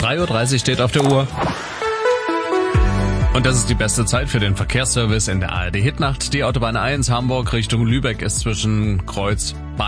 3:30 Uhr steht auf der Uhr. Und das ist die beste Zeit für den Verkehrsservice in der ARD Hitnacht. Die Autobahn 1 Hamburg Richtung Lübeck ist zwischen Kreuz